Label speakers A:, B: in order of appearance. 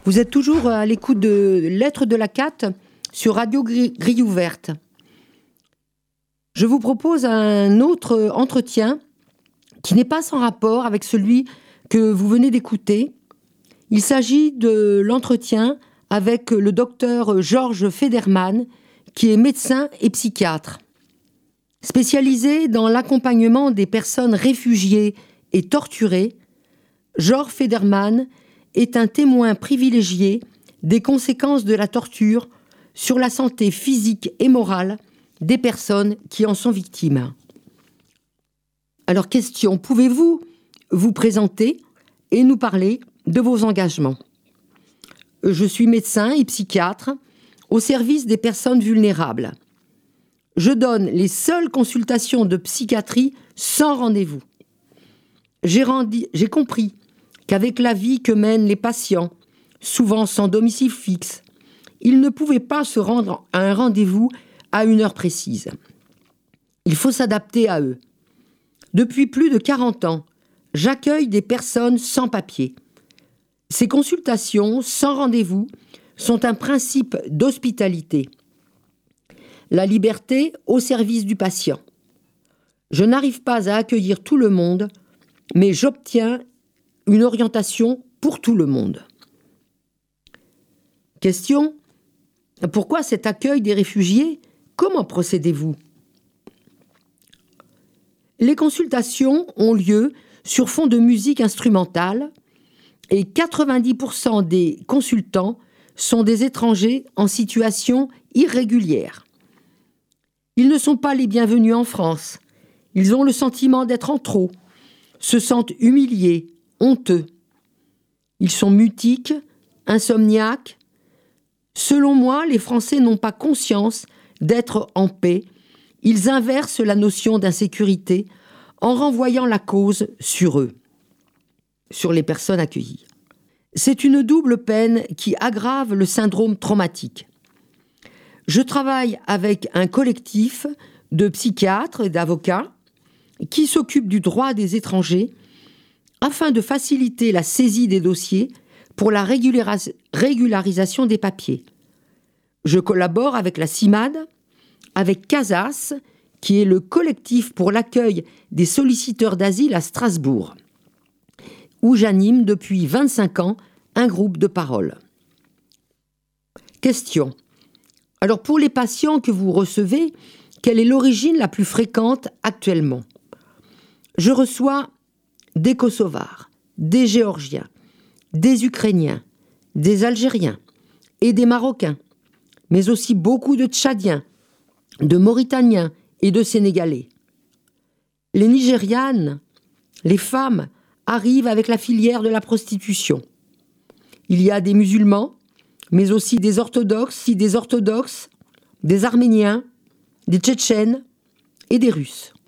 A: Vous êtes toujours à l'écoute de Lettres de la Cat sur Radio Grille Ouverte. Je vous propose un autre entretien qui n'est pas sans rapport avec celui que vous venez d'écouter. Il s'agit de l'entretien avec le docteur Georges Federman, qui est médecin et psychiatre. Spécialisé dans l'accompagnement des personnes réfugiées et torturées, Georges Federman est un témoin privilégié des conséquences de la torture sur la santé physique et morale des personnes qui en sont victimes. Alors, question, pouvez-vous vous présenter et nous parler de vos engagements ? Je suis médecin et psychiatre au service des personnes vulnérables. Je donne les seules consultations de psychiatrie sans rendez-vous. J'ai compris qu'avec la vie que mènent les patients, souvent sans domicile fixe, ils ne pouvaient pas se rendre à un rendez-vous à une heure précise. Il faut s'adapter à eux. Depuis plus de 40 ans, j'accueille des personnes sans papier. Ces consultations sans rendez-vous sont un principe d'hospitalité. La liberté au service du patient. Je n'arrive pas à accueillir tout le monde, mais j'obtiens une orientation pour tout le monde. Question, pourquoi cet accueil des réfugiés ? Comment procédez-vous ? Les consultations ont lieu sur fond de musique instrumentale et 90% des consultants sont des étrangers en situation irrégulière. Ils ne sont pas les bienvenus en France. Ils ont le sentiment d'être en trop, se sentent humiliés, honteux. Ils sont mutiques, insomniaques. Selon moi, les Français n'ont pas conscience d'être en paix. Ils inversent la notion d'insécurité en renvoyant la cause sur eux, sur les personnes accueillies. C'est une double peine qui aggrave le syndrome traumatique. Je travaille avec un collectif de psychiatres et d'avocats qui s'occupent du droit des étrangers afin de faciliter la saisie des dossiers pour la régularisation des papiers. Je collabore avec la CIMAD, avec CASAS, qui est le collectif pour l'accueil des solliciteurs d'asile à Strasbourg, où j'anime depuis 25 ans un groupe de parole. Question. Alors pour les patients que vous recevez, quelle est l'origine la plus fréquente actuellement ? Je reçois des Kosovars, des Géorgiens, des Ukrainiens, des Algériens et des Marocains, mais aussi beaucoup de Tchadiens, de Mauritaniens et de Sénégalais. Les Nigérianes, les femmes, arrivent avec la filière de la prostitution. Il y a des musulmans, mais aussi des orthodoxes, des Arméniens, des Tchétchènes et des Russes.